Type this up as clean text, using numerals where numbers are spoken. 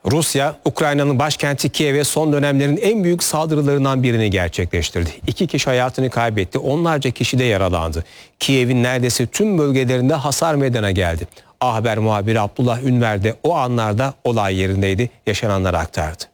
Rusya, Ukrayna'nın başkenti Kiev'e son dönemlerin en büyük saldırılarından birini gerçekleştirdi. 2 kişi hayatını kaybetti, onlarca kişi de yaralandı. Kiev'in neredeyse tüm bölgelerinde hasar meydana geldi. A Haber muhabiri Abdullah Ünver de o anlarda olay yerindeydi, yaşananları aktardı.